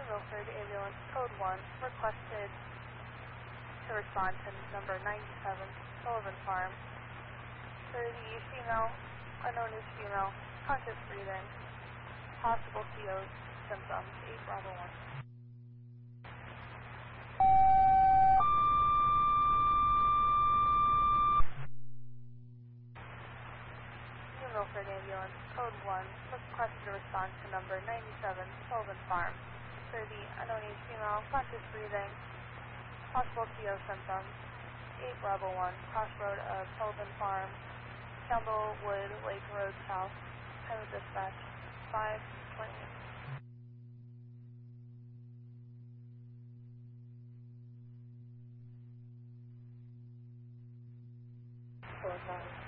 Milford Ambulance Code 1 requested to respond to number 97 Sullivan Farm for the female, unknown as female, conscious breathing, possible CO symptoms, 8 Bravo 1. New Milford Ambulance Code 1 requested to respond to number 97 Sullivan Farm for the unknown age female, conscious breathing, possible CO symptoms, 8 Bravo 1, crossroad of Sullivan Farm, Campbellwood Lake Road South, time of dispatch, 5:20. 4-9.